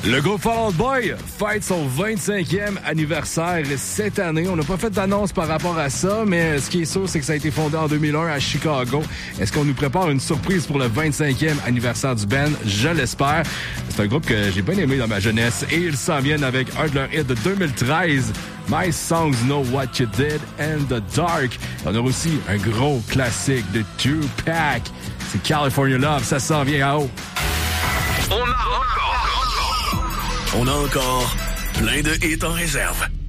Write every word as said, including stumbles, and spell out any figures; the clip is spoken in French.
Le groupe Fall Out Boy fête son vingt-cinquième anniversaire cette année. On n'a pas fait d'annonce par rapport à ça, mais ce qui est sûr, c'est que ça a été fondé en deux mille un à Chicago. Est-ce qu'on nous prépare une surprise pour le vingt-cinquième anniversaire du band? Je l'espère. C'est un groupe que j'ai bien aimé dans ma jeunesse et ils s'en viennent avec un de leurs hits de deux mille treize, My Songs Know What You Did and The Dark. On aura aussi un gros classique de Tupac. C'est California Love, ça s'en vient à haut. On a encore, on a encore plein de hits en réserve.